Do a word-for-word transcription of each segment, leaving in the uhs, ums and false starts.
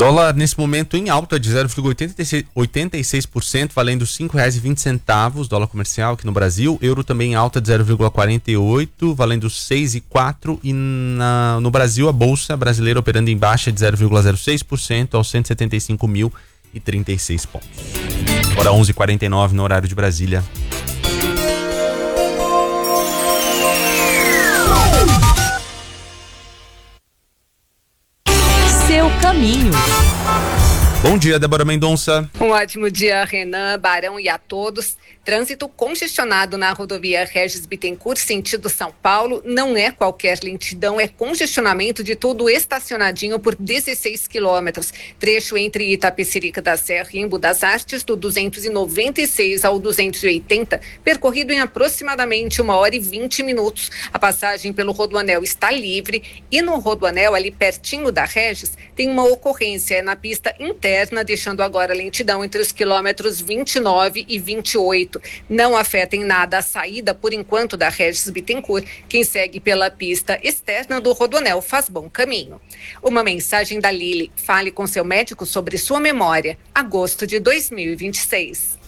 Dólar nesse momento em alta de zero vírgula oitenta e seis por cento, valendo cinco reais e vinte centavos, dólar comercial aqui no Brasil. Euro também em alta de zero vírgula quarenta e oito, valendo seis reais e quatro centavos. E na, no Brasil, a Bolsa Brasileira operando em baixa de zero vírgula zero seis por cento aos cento e setenta e cinco mil e trinta e seis pontos. Agora onze e quarenta e nove no horário de Brasília. Seu caminho. Bom dia, Débora Mendonça. Um ótimo dia, Renan, Barão e a todos. Trânsito congestionado na rodovia Regis Bittencourt, sentido São Paulo. Não é qualquer lentidão, é congestionamento de todo estacionadinho por dezesseis quilômetros. Trecho entre Itapecerica da Serra e Embu das Artes, do duzentos e noventa e seis ao duzentos e oitenta, percorrido em aproximadamente uma hora e vinte minutos. A passagem pelo Rodoanel está livre e no Rodoanel, ali pertinho da Regis, tem uma ocorrência, é na pista interna, deixando agora lentidão entre os quilômetros vinte e nove e vinte e oito. Não afeta em nada a saída, por enquanto, da Regis Bittencourt. Quem segue pela pista externa do Rodoanel faz bom caminho. Uma mensagem da Lili: fale com seu médico sobre sua memória. Agosto de dois mil e vinte e seis.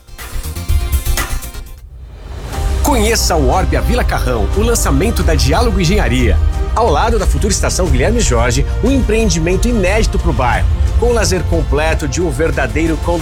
Conheça o Orbia Vila Carrão, o lançamento da Diálogo Engenharia. Ao lado da futura estação Guilherme Jorge, um empreendimento inédito para o bairro, com o lazer completo de um verdadeiro condomínio.